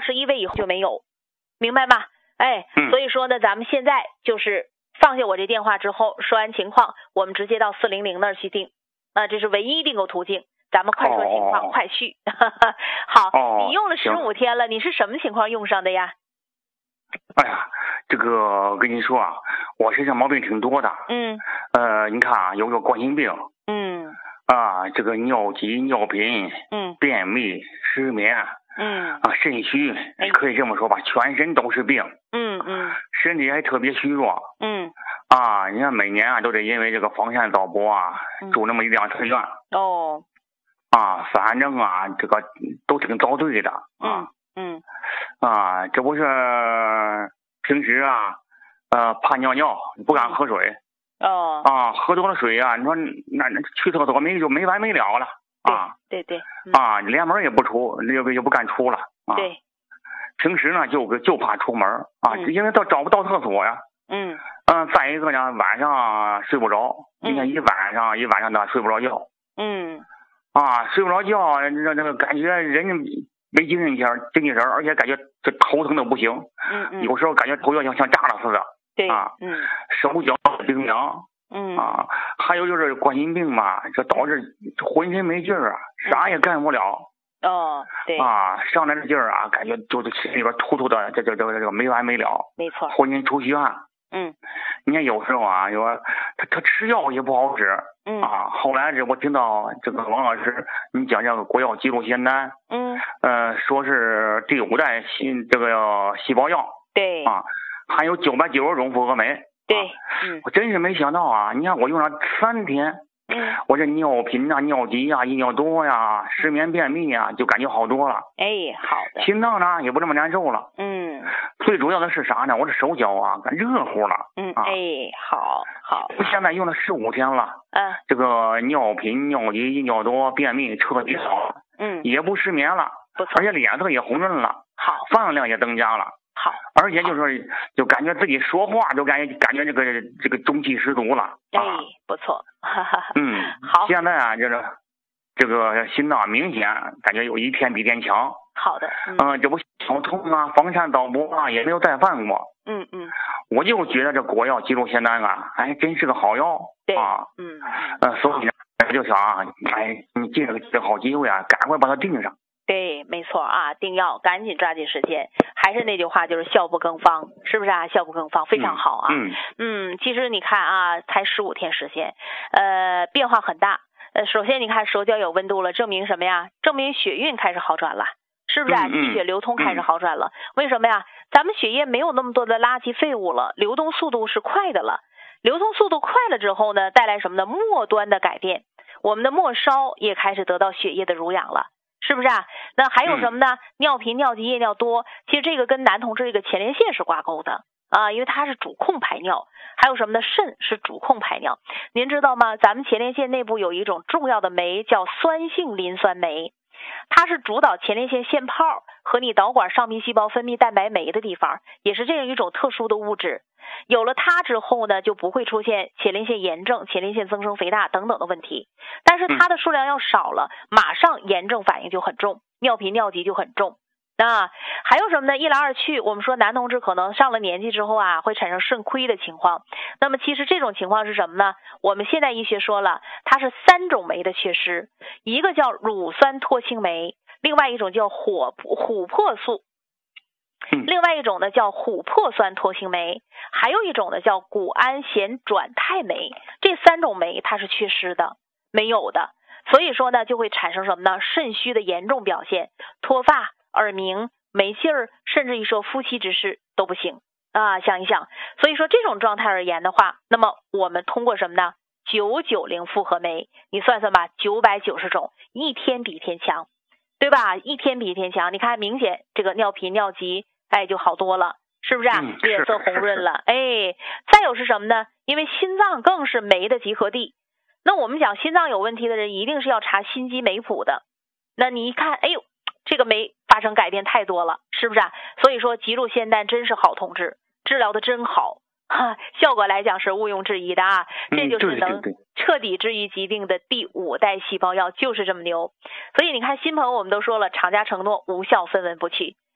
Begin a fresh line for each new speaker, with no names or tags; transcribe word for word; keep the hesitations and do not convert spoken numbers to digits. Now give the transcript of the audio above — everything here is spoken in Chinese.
十一位以后就没有，明白吗？哎，
嗯、
所以说呢，咱们现在就是放下我这电话之后，说完情况，我们直接到四零零那儿去订，啊、呃，这是唯一订购途径。咱们快说情况，
哦、
快续。好、
哦，
你用了十五天了，你是什么情况用上的呀？
哎呀，这个跟你说啊，我身上毛病挺多的。
嗯。
呃，你看啊，有个冠心病。
嗯。
啊，这个尿急、尿频。
嗯。
便秘、失眠。
嗯。
啊，肾虚，可以这么说吧，全身都是病。
嗯嗯。
身体还特别虚弱。
嗯。
啊，你看每年啊都得因为这个房山早博啊，
嗯、
住那么一两次院。
哦。
啊，反正啊，这个都挺遭罪的
啊。嗯。
啊，这不是平时啊，呃，怕尿尿，不敢喝水。
哦。
啊，喝多了水啊，你说那那去厕所没就没完没了了啊。
对对对。
嗯、啊，连门也不出，也也不敢出了啊。
对。
平时呢就就怕出门啊，
嗯、
因为到找不到厕所呀。
嗯。
嗯，再一个呢，晚上睡不着，你看一晚上一晚上的睡不着觉。
嗯。
啊，睡不着觉，那那个感觉人没精神点精气神，而且感觉这头疼的不行。
嗯嗯。
有时候感觉头要像像炸了似的。
对。
啊。
嗯。
手脚冰凉。
嗯。
啊，还有就是冠心病嘛，这导致浑身没劲儿啊，啥也干不了。
哦，对。
啊，上来的劲儿啊，感觉就是心里边突突的，这这这这个没完没了。
没错。
浑身出虚汗。
嗯。
你看有时候啊，有他他吃药也不好使。
嗯。
啊，后来这我听到这个王老师你讲这个国药吉鲁仙丹。
嗯。
呃，说是第五代细这个细胞药。
对。
啊，含有九百九十种复合酶。
对。嗯。
我真是没想到啊！你看我用了三天。
嗯。
我这尿频啊、尿急啊、夜尿多呀、失眠便秘啊，就感觉好多了。
哎，好的。
心脏呢也不这么难受了。
嗯。
最主要的是啥呢？我这手脚啊，热乎了。
嗯。哎，好好。
我现在用了十五天了。
嗯。
这个尿频、尿急、夜尿多、便秘彻底好了。
嗯。
也不失眠了。
不错。
而且脸色也红润了。
好。
饭量也增加了。
好。
而且就是就感觉自己说话就感觉感觉这个这个中气十足了。
哎，不错。哈哈。
嗯。
好。
现在啊，就是这个心脏明显感觉有一天比一天强。
好的。
嗯、呃，这不小痛啊，房山倒博啊，也没有再犯过。
嗯嗯。
我就觉得这国药吉鲁仙丹啊，哎，真是个好药。
对。
啊。
嗯。
呃，所以呢，我就想啊，哎，你借这个这个好机会啊，赶快把它订上。
对，没错啊，订药赶紧抓紧时间。还是那句话，就是效不更方，是不是啊？效不更方非常好啊。
嗯。
嗯，其实你看啊，才十五天时间，呃，变化很大。呃，首先你看手脚有温度了，证明什么呀？证明血运开始好转了，是不是啊？
嗯嗯、
气血流通开始好转了。嗯、为什么呀？咱们血液没有那么多的垃圾废物了，流动速度是快的了。流通速度快了之后呢，带来什么呢？末端的改变，我们的末梢也开始得到血液的濡养了。是不是啊？那还有什么呢？嗯、尿频、尿急、夜尿多，其实这个跟男同志这个前列腺是挂钩的啊，因为它是主控排尿。还有什么呢？肾是主控排尿。您知道吗？咱们前列腺内部有一种重要的酶叫酸性磷酸酶，它是主导前列腺腺泡和你导管上皮细胞分泌蛋白酶的地方，也是这样一种特殊的物质。有了它之后呢，就不会出现前列腺炎症、前列腺增生肥大等等的问题。但是它的数量要少了，马上炎症反应就很重，尿频尿急就很重。啊，还有什么呢？一来二去，我们说男同志可能上了年纪之后啊，会产生肾亏的情况。那么其实这种情况是什么呢？我们现代医学说了，它是三种酶的缺失，一个叫乳酸脱氢酶，另外一种叫火琥珀素。另外一种呢叫琥珀酸脱氢酶，还有一种呢叫谷氨酰转肽酶，这三种酶它是缺失的，没有的，所以说呢就会产生什么呢？肾虚的严重表现，脱发、耳鸣、没劲儿，甚至于说夫妻之事都不行啊！想一想，所以说这种状态而言的话，那么我们通过什么呢？九九零复合酶，你算算吧，九百九十种，一天比一天强，对吧？一天比一天强，你看明显这个尿频尿急，哎，就好多了，是不是啊？
嗯、
脸色红润了，哎，再有是什么呢？因为心脏更是酶的集合地，那我们讲心脏有问题的人，一定是要查心肌酶谱的。那你一看，哎呦，这个酶发生改变太多了，是不是啊？所以说吉鲁仙丹真是好同志，治疗的真好。哈，效果来讲是毋庸置疑的啊，这就是能彻底治愈疾病的第五代细胞药，就是这么牛。所以你看新朋友我们都说了，厂家承诺无效分文不取，